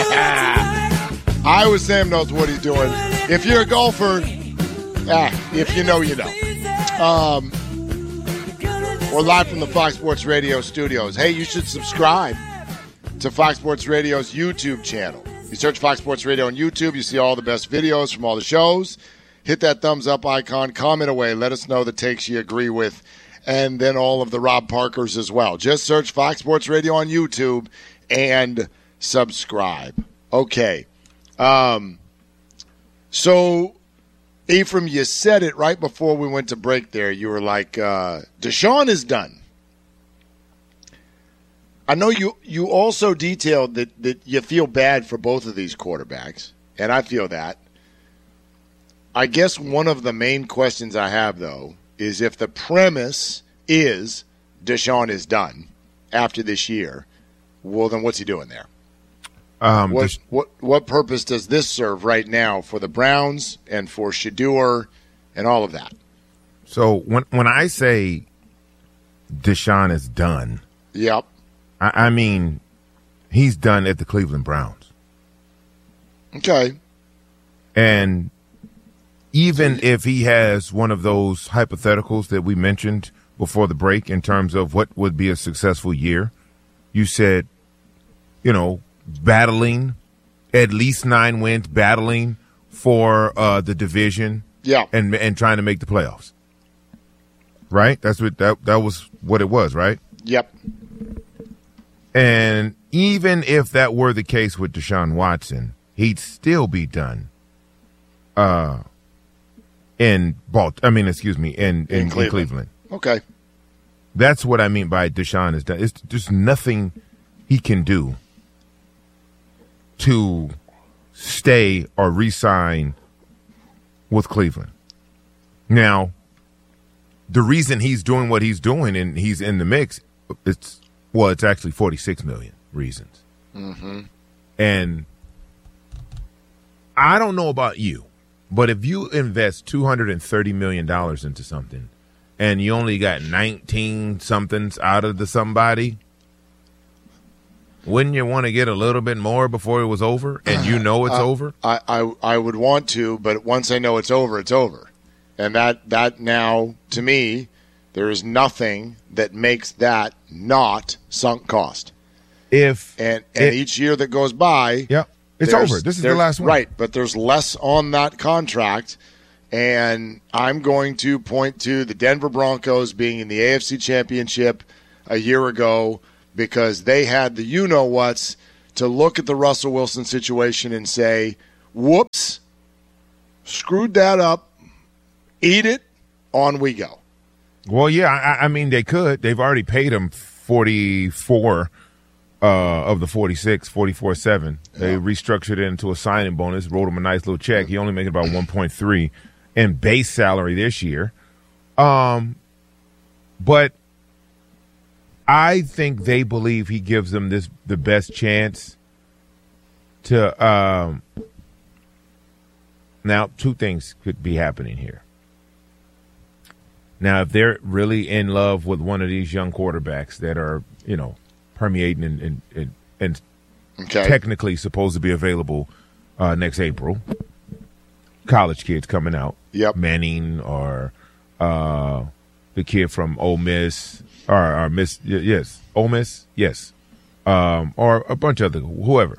Iowa Sam knows what he's doing. If you're a golfer, if you know, you know. We're live from the Fox Sports Radio studios. Hey, you should subscribe to Fox Sports Radio's YouTube channel. You search Fox Sports Radio on YouTube, you see all the best videos from all the shows. Hit that thumbs up icon, comment away, let us know the takes you agree with, and then all of the Rob Parkers as well. Just search Fox Sports Radio on YouTube and subscribe. Okay. So, Ephraim, you said it right before we went to break there. You were like, Deshaun is done. I know you also detailed that you feel bad for both of these quarterbacks, and I feel that. I guess one of the main questions I have, though, is if the premise is Deshaun is done after this year, well, then what's he doing there? What purpose does this serve right now for the Browns and for Shedeur and all of that? So when I say Deshaun is done, yep, I mean he's done at the Cleveland Browns. Okay. And even if he has one of those hypotheticals that we mentioned before the break in terms of what would be a successful year, you said, battling at least 9 wins, battling for the division, and trying to make the playoffs. Right? That's what that was what it was, right? Yep. And even if that were the case with Deshaun Watson, he'd still be done. In Cleveland. Okay. That's what I mean by Deshaun is done. It's just nothing he can do to stay or re-sign with Cleveland. Now, the reason he's doing what he's doing and he's in the mix, it's actually 46 million reasons. Mm-hmm. And I don't know about you, but if you invest $230 million into something and you only got 19 somethings out of the somebody, wouldn't you want to get a little bit more before it was over and it's over? I would want to, but once I know it's over, it's over. And that now, to me, there is nothing that makes that not sunk cost. And each year that goes by, it's over. This is the last one. Right, but there's less on that contract, and I'm going to point to the Denver Broncos being in the AFC Championship a year ago because they had the you-know-whats to look at the Russell Wilson situation and say, whoops, screwed that up, eat it, on we go. Well, yeah, I mean, they could. They've already paid him 44 of the 46, 44.7. They restructured it into a signing bonus, wrote him a nice little check. He only making about 1.3 in base salary this year. But I think they believe he gives them the best chance to now, two things could be happening here. Now, if they're really in love with one of these young quarterbacks that are, permeating and technically supposed to be available next April, college kids coming out, Manning or the kid from Ole Miss or Miss, yes, Ole Miss, yes, or a bunch of other whoever,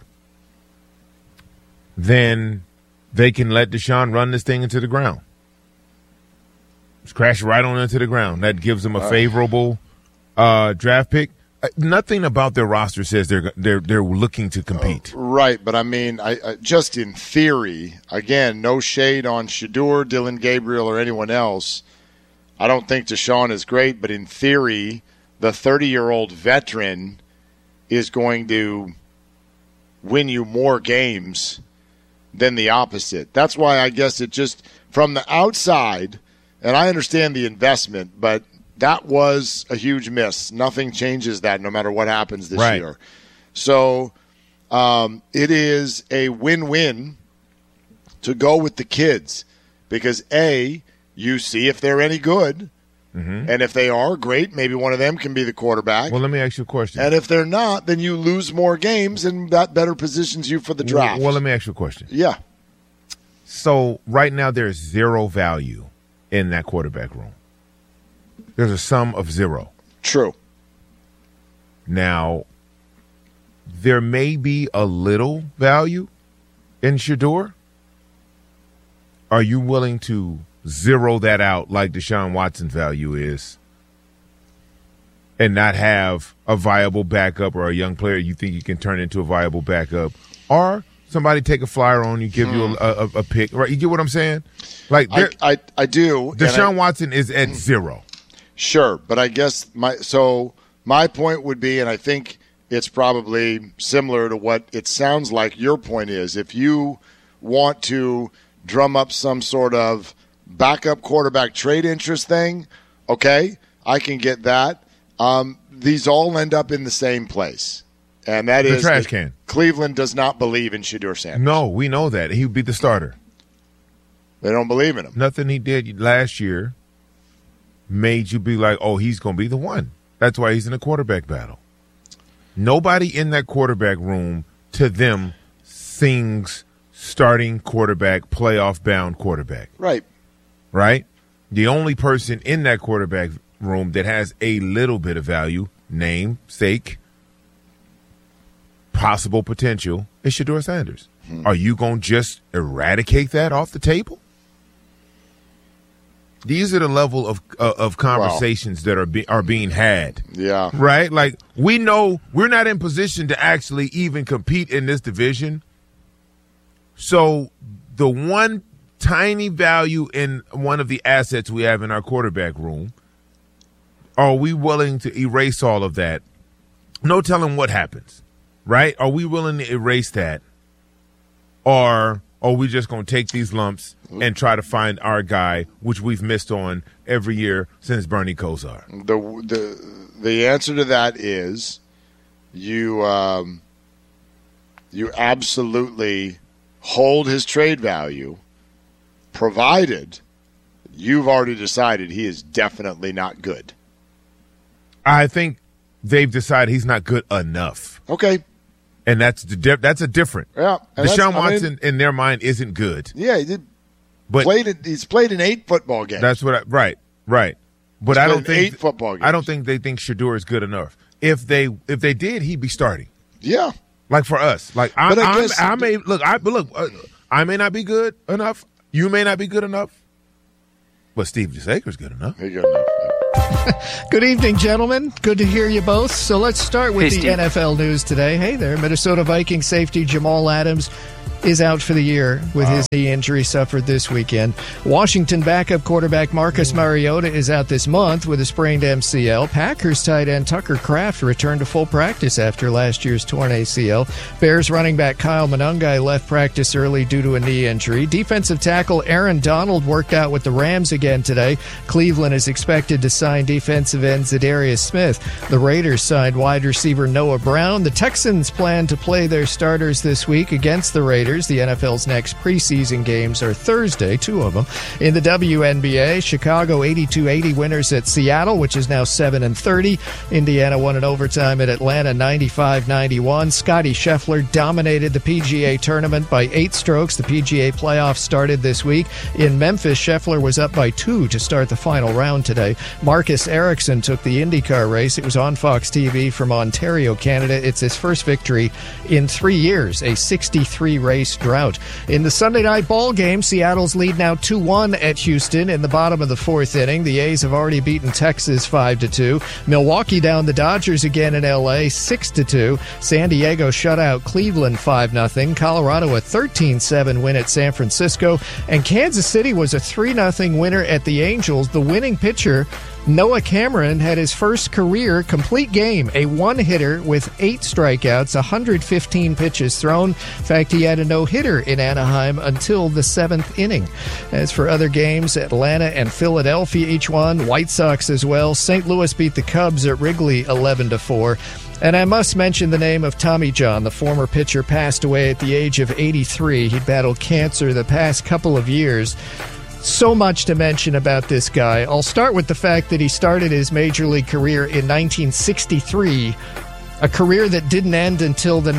then they can let Deshaun run this thing into the ground. Just crash right on into the ground. That gives them a favorable draft pick. Nothing about their roster says they're looking to compete. Right, but I mean, I just in theory, again, no shade on Shedeur, Dylan Gabriel, or anyone else. I don't think Deshaun is great, but in theory, the 30-year-old veteran is going to win you more games than the opposite. That's why I guess it just, from the outside, and I understand the investment, but that was a huge miss. Nothing changes that no matter what happens this year. So it is a win-win to go with the kids because, A, you see if they're any good, Mm-hmm. And if they are, great. Maybe one of them can be the quarterback. Well, let me ask you a question. And if they're not, then you lose more games, and that better positions you for the draft. Well, let me ask you a question. Yeah. So right now there's zero value in that quarterback room. There's a sum of zero. True. Now, there may be a little value in Shedeur. Are you willing to zero that out like Deshaun Watson's value is and not have a viable backup or a young player you think you can turn into a viable backup? Or somebody take a flyer on you, give you a pick. Right? You get what I'm saying? Like I do. Deshaun Watson is at zero. Sure, but I guess my point would be, and I think it's probably similar to what it sounds like your point is, if you want to drum up some sort of backup quarterback trade interest thing, okay, I can get that. These all end up in the same place, and that is the trash can. Cleveland does not believe in Shedeur Sanders. No, we know that. He would be the starter. They don't believe in him. Nothing he did last year made you be like, oh, he's going to be the one. That's why he's in a quarterback battle. Nobody in that quarterback room, to them, sings starting quarterback, playoff-bound quarterback. Right. Right? The only person in that quarterback room that has a little bit of value, namesake, possible potential, is Shedeur Sanders. Are you going to just eradicate that off the table? These are the level of conversations that are being had. Yeah. Right? Like, we know we're not in position to actually even compete in this division. So the one tiny value in one of the assets we have in our quarterback room, are we willing to erase all of that? No telling what happens. Right? Are we willing to erase that? Or are we just going to take these lumps and try to find our guy, which we've missed on every year since Bernie Kosar? The answer to that is you absolutely hold his trade value, provided you've already decided he is definitely not good. I think they've decided he's not good enough. Okay. And that's a different. Yeah. Deshaun Watson, in their mind, isn't good. Yeah, he's played in 8 football games. That's what right. But I don't think 8 football games. I don't think they think Shedeur is good enough. If they did, he'd be starting. Yeah. Like for us. Like I may not be good enough. You may not be good enough. But Steve DeSaker's good enough. He's good enough. Good evening, gentlemen. Good to hear you both. So let's start with the Steve. NFL news today. Hey there, Minnesota Vikings safety Jamal Adams is out for the year with his knee injury suffered this weekend. Washington backup quarterback Marcus Mariota is out this month with a sprained MCL. Packers tight end Tucker Kraft returned to full practice after last year's torn ACL. Bears running back Kyle Monangai left practice early due to a knee injury. Defensive tackle Aaron Donald worked out with the Rams again today. Cleveland is expected to sign defensive end Zadarius Smith. The Raiders signed wide receiver Noah Brown. The Texans plan to play their starters this week against the Raiders. The NFL's next preseason games are Thursday, 2 of them. In the WNBA, Chicago 82-80 winners at Seattle, which is now 7-30. Indiana won in overtime at Atlanta 95-91. Scottie Scheffler dominated the PGA tournament by 8 strokes. The PGA playoffs started this week. In Memphis, Scheffler was up by 2 to start the final round today. Marcus Ericsson took the IndyCar race. It was on Fox TV from Ontario, Canada. It's his first victory in 3 years, a 63-race drought. In the Sunday night ball game, Seattle's lead now 2-1 at Houston in the bottom of the 4th inning. The A's have already beaten Texas 5-2. Milwaukee down the Dodgers again in L.A. 6-2. San Diego shut out Cleveland 5-0. Colorado a 13-7 win at San Francisco. And Kansas City was a 3-0 winner at the Angels. The winning pitcher, Noah Cameron, had his first career complete game, a one-hitter with 8 strikeouts, 115 pitches thrown. In fact, he had a no-hitter in Anaheim until the 7th inning. As for other games, Atlanta and Philadelphia each won, White Sox as well. St. Louis beat the Cubs at Wrigley 11-4. And I must mention the name of Tommy John. The former pitcher passed away at the age of 83. He'd battled cancer the past couple of years. So much to mention about this guy. I'll start with the fact that he started his major league career in 1963, a career that didn't end until the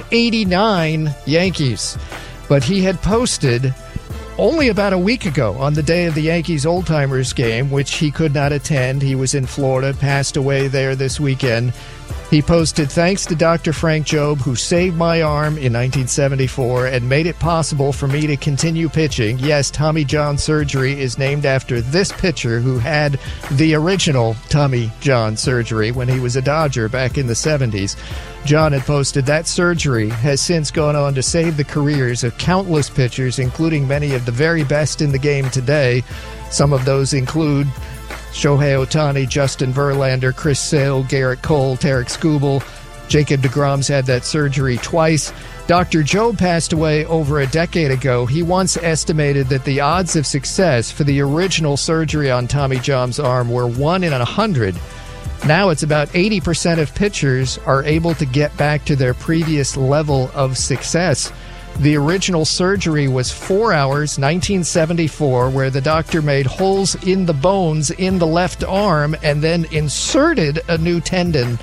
1989 Yankees. But he had posted only about a week ago, on the day of the Yankees old-timers game, which he could not attend. He was in Florida, passed away there this weekend. He posted, "Thanks to Dr. Frank Jobe, who saved my arm in 1974 and made it possible for me to continue pitching. Yes, Tommy John surgery is named after this pitcher who had the original Tommy John surgery when he was a Dodger back in the 70s. John had posted that surgery has since gone on to save the careers of countless pitchers, including many of the very best in the game today. Some of those include Shohei Ohtani, Justin Verlander, Chris Sale, Garrett Cole, Tarek Skubal. Jacob deGrom's had that surgery twice. Dr. Jobe passed away over a decade ago. He once estimated that the odds of success for the original surgery on Tommy John's arm were 1 in 100. Now it's about 80% of pitchers are able to get back to their previous level of success. The original surgery was 4 hours, 1974, where the doctor made holes in the bones in the left arm and then inserted a new tendon.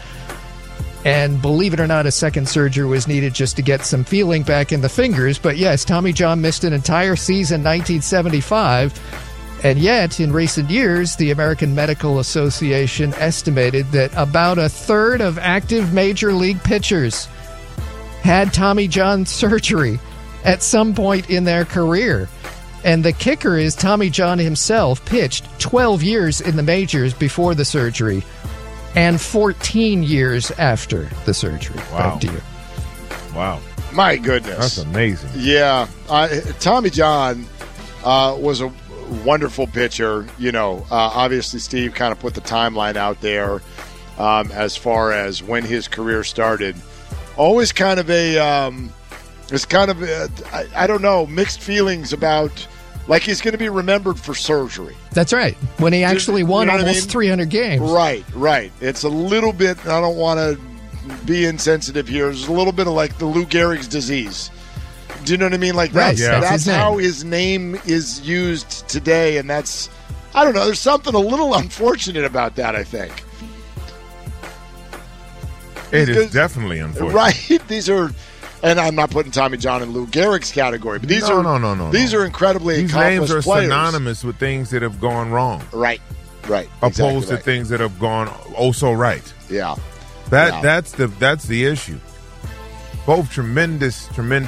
And believe it or not, a second surgery was needed just to get some feeling back in the fingers. But yes, Tommy John missed an entire season, 1975. And yet, in recent years, the American Medical Association estimated that about a third of active major league pitchers had Tommy John surgery at some point in their career. And the kicker is Tommy John himself pitched 12 years in the majors before the surgery and 14 years after the surgery. Wow. Back to you. Wow. My goodness. That's amazing. Yeah. Tommy John was a wonderful pitcher. You know, obviously Steve kind of put the timeline out there as far as when his career started. Always kind of I don't know, mixed feelings about, like he's going to be remembered for surgery. That's right. When he actually won almost 300 games. Right. It's a little bit, I don't want to be insensitive here, it's a little bit of like the Lou Gehrig's disease. Do you know what I mean? Like right. That's how his name is used today, and that's, I don't know, there's something a little unfortunate about that, I think. It is definitely unfortunate. Right. These are, and I'm not putting Tommy John in Lou Gehrig's category, but these are incredibly these accomplished names are players. Synonymous with things that have gone wrong. Right. Opposed to things that have gone oh so right. Yeah. That's the issue. Both tremendous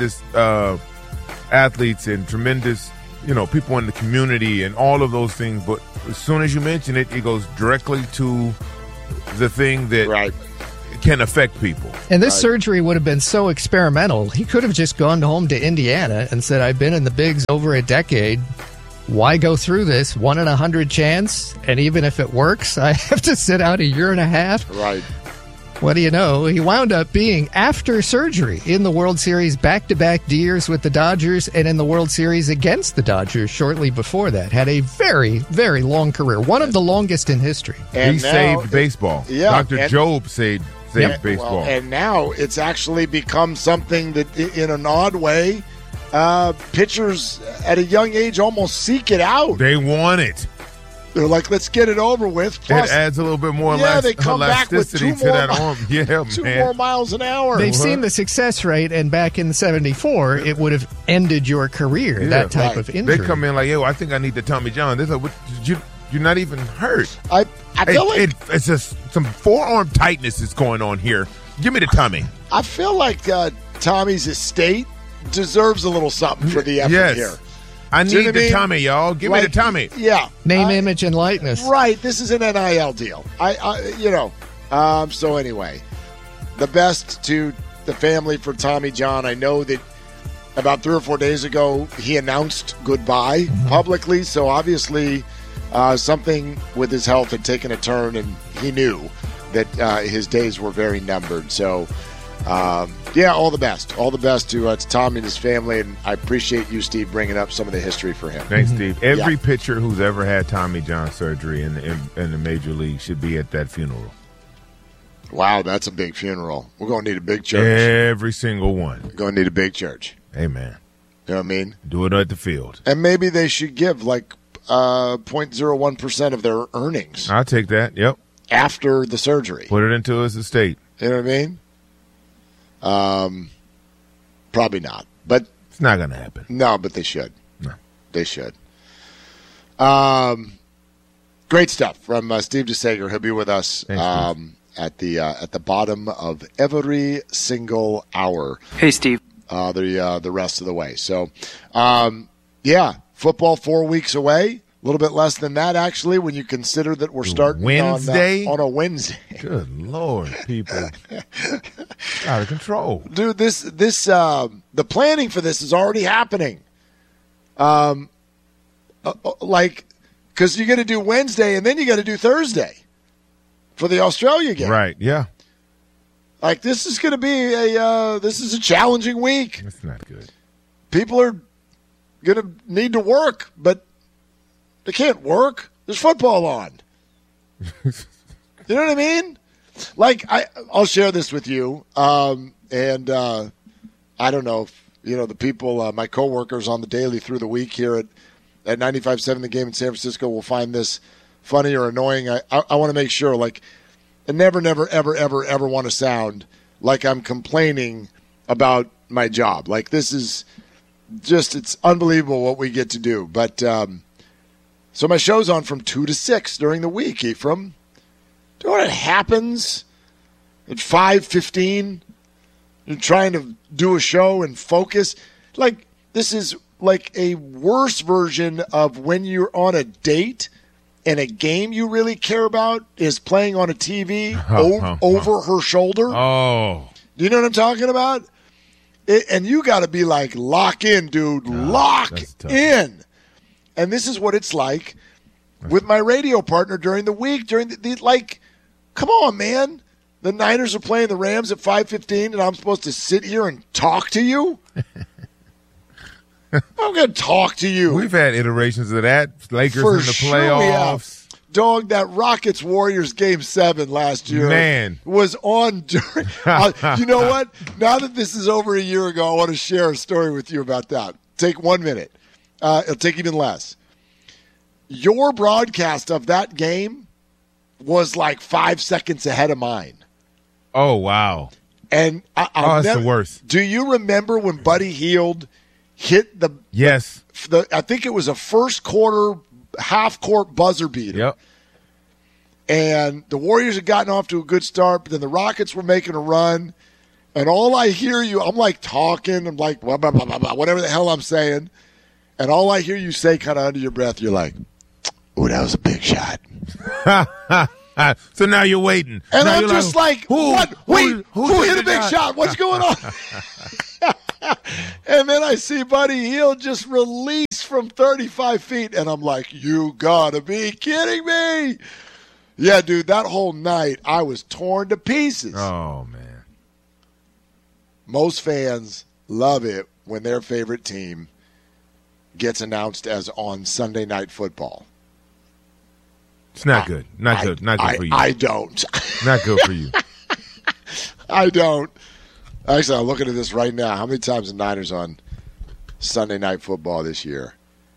athletes and tremendous, people in the community and all of those things. But as soon as you mention it, it goes directly to the thing that can affect people. And this surgery would have been so experimental. He could have just gone home to Indiana and said, I've been in the bigs over a decade. Why go through this? 1 in 100 chance? And even if it works, I have to sit out 1.5 years? Right. What do you know? He wound up being, after surgery, in the World Series back-to-back years with the Dodgers and in the World Series against the Dodgers shortly before that. Had a very, very long career. One of the longest in history. And he saved baseball. Yeah, Dr. Jobe saved baseball. Well, and now it's actually become something that, in an odd way, pitchers at a young age almost seek it out. They want it. They're like, let's get it over with. Plus, it adds a little bit more they come back with elasticity to that arm. Yeah, 2 more miles an hour. They've seen the success rate, and back in '74, it would have ended your career, that type of injury. They come in like, I think I need the Tommy John. They're like, you're not even hurt. I feel like it's just some forearm tightness is going on here. Give me the Tommy. I feel like Tommy's estate deserves a little something for the effort here. I need the Tommy, y'all. Give me the Tommy. Yeah. Name, image, and likeness. Right. This is an NIL deal. So anyway, the best to the family for Tommy John. I know that about 3 or 4 days ago, he announced goodbye publicly. So obviously something with his health had taken a turn, and he knew that his days were very numbered. So all the best. All the best to Tommy and his family, and I appreciate you, Steve, bringing up some of the history for him. Thanks, Steve. Every pitcher who's ever had Tommy John surgery in the major league should be at that funeral. Wow, that's a big funeral. We're going to need a big church. Every single one. We're going to need a big church. Amen. You know what I mean? Do it at the field. And maybe they should give like 0.01% of their earnings. I'll take that. Yep. After the surgery. Put it into his estate. You know what I mean? Probably not. But it's not going to happen. No, but they should. No. They should. Great stuff from Steve DeSager. He'll be with us at the bottom of every single hour. Hey, Steve. The rest of the way. So, football 4 weeks away. A little bit less than that, actually, when you consider that we're starting Wednesday? on a Wednesday. Good Lord, people. Out of control. Dude, the planning for this is already happening. Because you got to do Wednesday and then you got to do Thursday for the Australia game. Right, yeah. Like, this is going to be a challenging week. That's not good. People are going to need to work, but they can't work. There's football on. You know what I mean? Like, I'll share this with you. I don't know if, the people, my coworkers on the daily through the week here at 95.7 The Game in San Francisco will find this funny or annoying. I want to make sure, like, I never, ever, ever, ever want to sound like I'm complaining about my job. Like, this is just, it's unbelievable what we get to do. But, so my show's on from 2 to 6 during the week, Ephraim. Do you know what happens at 5:15? You're trying to do a show and focus. Like, this is like a worse version of when you're on a date and a game you really care about is playing on a TV over her shoulder. Oh. Do you know what I'm talking about? And you got to be like, lock in, dude. Lock in. And this is what it's like with my radio partner during the week. Like, come on, man. The Niners are playing the Rams at 5:15, and I'm supposed to sit here and talk to you? I'm going to talk to you. We've had iterations of that. Lakers in the playoffs. Dog, that Rockets-Warriors Game 7 last year was on during you know what? Now that this is over a year ago, I want to share a story with you about that. Take 1 minute. It'll take even less. Your broadcast of that game was like 5 seconds ahead of mine. Oh, wow. And that's the worst. Do you remember when Buddy Hield hit the – Yes. I think it was a first quarter, half-court buzzer beater. Yep. And the Warriors had gotten off to a good start, but then the Rockets were making a run. And all I hear you – I'm like talking. I'm like blah, blah, blah, blah, blah, whatever the hell I'm saying. And all I hear you say kind of under your breath, you're like, "Ooh, that was a big shot." So now you're waiting. And now I'm just like, what? Wait, who hit a big shot? What's going on? And then I see Buddy Hield just release from 35 feet, and I'm like, you gotta be kidding me. Yeah, dude, that whole night I was torn to pieces. Oh, man. Most fans love it when their favorite team gets announced as on Sunday Night Football. It's not good. Not good for you. I don't. Not good for you. I don't. Actually, I'm looking at this right now. How many times the Niners on Sunday Night Football this year?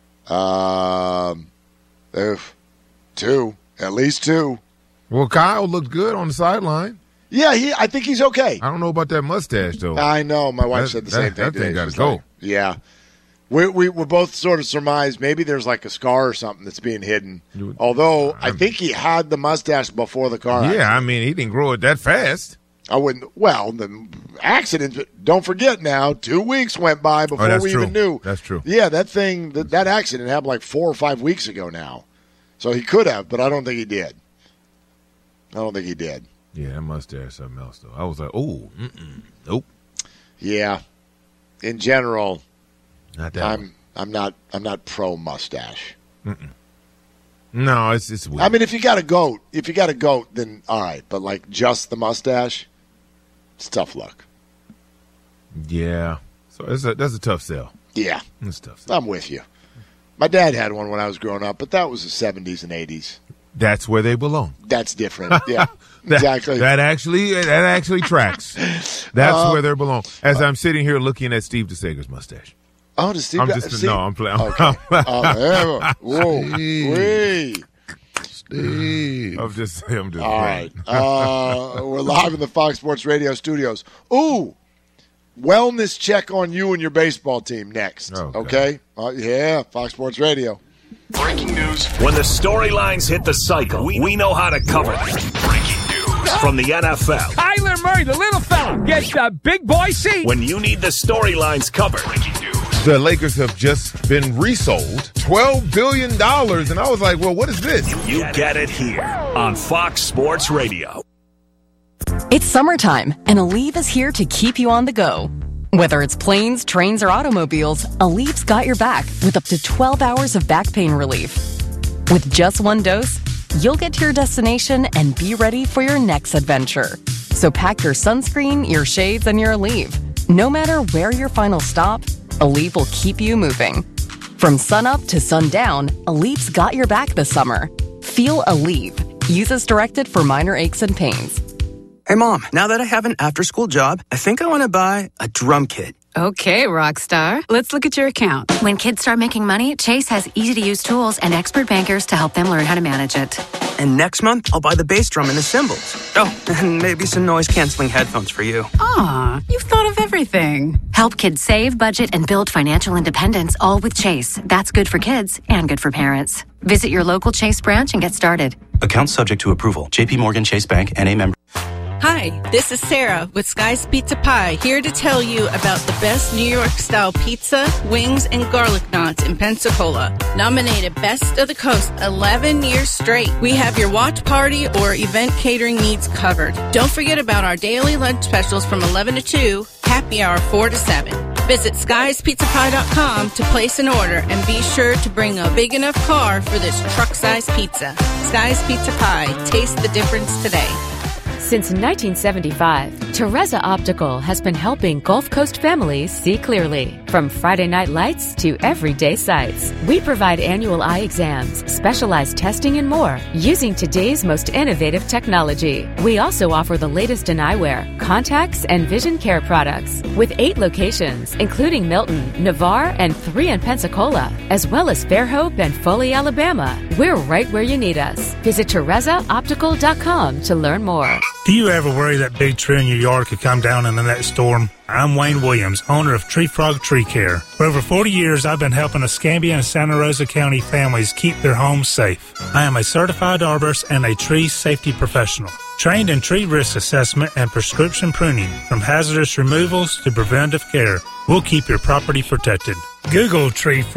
2. At least 2. Well, Kyle looked good on the sideline. Yeah, I think he's okay. I don't know about that mustache, though. I know. My wife said the same thing. That thing got to go. Like, yeah. We both sort of surmised maybe there's like a scar or something that's being hidden. Although I think he had the mustache before the car accident. I mean, he didn't grow it that fast. I wouldn't. Well, the accident, don't forget now, 2 weeks went by before we even knew. That's true. Yeah, that thing, that accident happened like 4 or 5 weeks ago now. So he could have, but I don't think he did. Yeah, that mustache something else, though. I was like, oh, nope. Yeah. In general, not that I'm not pro mustache. No, it's weird. I mean, if you got a goat, then all right. But like just the mustache, it's tough luck. Yeah. So that's a tough sell. Yeah. That's a tough sell. I'm with you. My dad had one when I was growing up, but that was the 70s and 80s. That's where they belong. That's different. Yeah. Exactly. That actually tracks. That's where they belong. As I'm sitting here looking at Steve DeSager's mustache. Oh, does Steve? I'm playing. Okay. Whoa. Steve. I'm just All playing. right. We're live in the Fox Sports Radio studios. Ooh. Wellness check on you and your baseball team next. Okay? Yeah, Fox Sports Radio. Breaking news. When the storylines hit the cycle, we know how to cover them. Breaking news from the NFL. Kyler Murray, the little fella, gets a big boy seat. When you need the storylines covered. Breaking news. The Lakers have just been resold $12 billion. And I was like, well, what is this? You get it here on Fox Sports Radio. It's summertime, and Aleve is here to keep you on the go. Whether it's planes, trains, or automobiles, Aleve's got your back with up to 12 hours of back pain relief. With just one dose, you'll get to your destination and be ready for your next adventure. So pack your sunscreen, your shades, and your Aleve. No matter where your final stop, Aleve will keep you moving. From sunup to sundown, Aleve's got your back this summer. Feel Aleve. Use as directed for minor aches and pains. Hey, Mom, now that I have an after-school job, I think I want to buy a drum kit. Okay, Rockstar. Let's look at your account. When kids start making money, Chase has easy-to-use tools and expert bankers to help them learn how to manage it. And next month, I'll buy the bass drum and the cymbals. Oh, and maybe some noise-canceling headphones for you. Aw, you've thought of everything. Help kids save, budget, and build financial independence, all with Chase. That's good for kids and good for parents. Visit your local Chase branch and get started. Account subject to approval. J.P. Morgan Chase Bank, N.A. member. Hi, this is Sarah with Sky's Pizza Pie, here to tell you about the best New York-style pizza, wings, and garlic knots in Pensacola. Nominated Best of the Coast 11 years straight. We have your watch party or event catering needs covered. Don't forget about our daily lunch specials from 11 to 2, happy hour 4 to 7. Visit skyespizzapie.com to place an order and be sure to bring a big enough car for this truck-sized pizza. Sky's Pizza Pie. Taste the difference today. Since 1975, Teresa Optical has been helping Gulf Coast families see clearly. From Friday night lights to everyday sights, we provide annual eye exams, specialized testing, and more using today's most innovative technology. We also offer the latest in eyewear, contacts, and vision care products with 8 locations, including Milton, Navarre, and 3 in Pensacola, as well as Fairhope and Foley, Alabama. We're right where you need us. Visit TeresaOptical.com to learn more. Do you ever worry that big tree in your yard could come down in the next storm? I'm Wayne Williams, owner of Tree Frog Tree Care. For over 40 years, I've been helping Escambia and Santa Rosa County families keep their homes safe. I am a certified arborist and a tree safety professional, trained in tree risk assessment and prescription pruning, from hazardous removals to preventive care. We'll keep your property protected. Google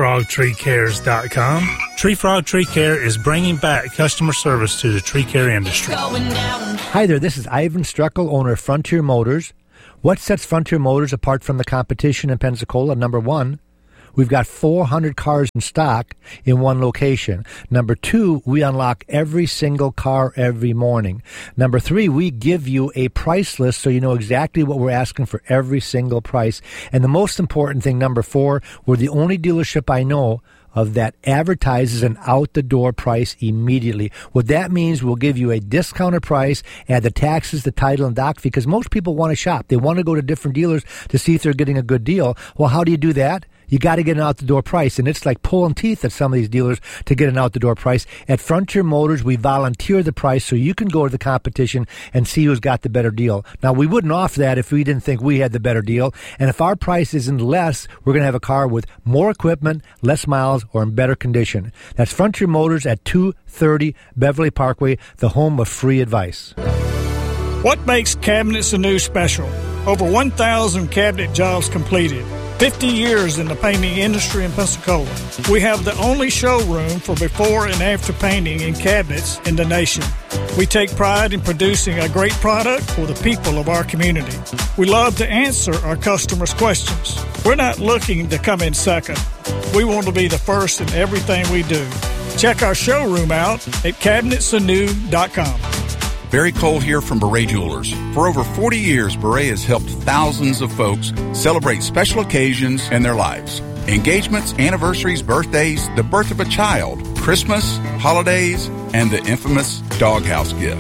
TreeFrogTreeCares.com. Tree Frog Tree Care is bringing back customer service to the tree care industry. Hi there, this is Ivan Struckel, owner of Frontier Motors. What sets Frontier Motors apart from the competition in Pensacola? Number one, we've got 400 cars in stock in one location. Number two, we unlock every single car every morning. Number three, we give you a price list so you know exactly what we're asking for every single price. And the most important thing, number four, we're the only dealership I know of that advertises an out-the-door price immediately. What that means, we'll give you a discounted price, add the taxes, the title, and doc, because most people want to shop. They want to go to different dealers to see if they're getting a good deal. Well, how do you do that? You got to get an out-the-door price, and it's like pulling teeth at some of these dealers to get an out-the-door price. At Frontier Motors, we volunteer the price so you can go to the competition and see who's got the better deal. Now, we wouldn't offer that if we didn't think we had the better deal, and if our price isn't less, we're going to have a car with more equipment, less miles, or in better condition. That's Frontier Motors at 230 Beverly Parkway, the home of free advice. What makes Cabinets Anew special? Over 1,000 cabinet jobs completed. 50 years in the painting industry in Pensacola. We have the only showroom for before and after painting in cabinets in the nation. We take pride in producing a great product for the people of our community. We love to answer our customers' questions. We're not looking to come in second. We want to be the first in everything we do. Check our showroom out at cabinetsanew.com. Barry Cole here from Beret Jewelers. For over 40 years, Beret has helped thousands of folks celebrate special occasions in their lives. Engagements, anniversaries, birthdays, the birth of a child, Christmas, holidays, and the infamous doghouse gift.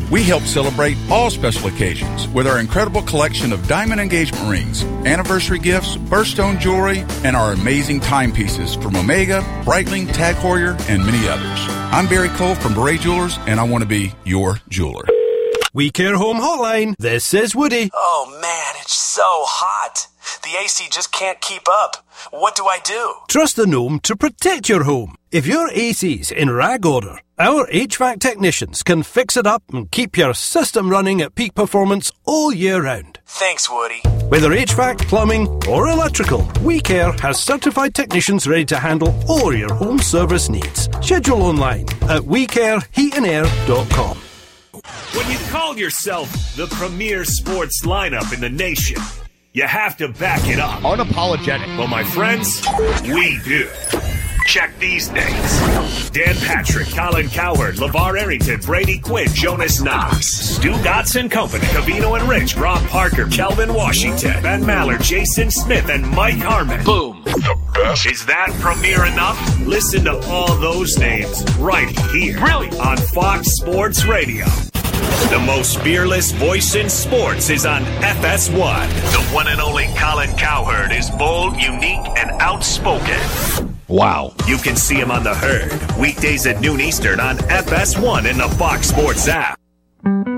We help celebrate all special occasions with our incredible collection of diamond engagement rings, anniversary gifts, birthstone jewelry, and our amazing timepieces from Omega, Breitling, Tag Heuer, and many others. I'm Barry Cole from Beret Jewelers, and I want to be your jeweler. We Care Home Hotline. This is Woody. Oh, man, it's so hot. The AC just can't keep up. What do I do? Trust the Gnome to protect your home. If your AC's in rag order, our HVAC technicians can fix it up and keep your system running at peak performance all year round. Thanks, Woody. Whether HVAC, plumbing, or electrical, We Care has certified technicians ready to handle all your home service needs. Schedule online at WeCareHeatandAir.com. When you call yourself the premier sports lineup in the nation, you have to back it up. Unapologetic. Well, my friends, we do. Check these names. Dan Patrick, Colin Cowherd, LeVar Arrington, Brady Quinn, Jonas Knox, Stu Gotts and Company, Covino and Rich, Rob Parker, Kelvin Washington, Ben Maller, Jason Smith, and Mike Harmon. Boom. The best. Is that premier enough? Listen to all those names right here. Really? On Fox Sports Radio. The most fearless voice in sports is on FS1. The one and only Colin Cowherd is bold, unique, and outspoken. Wow. You can see him on The Herd, weekdays at noon Eastern on FS1 in the Fox Sports app.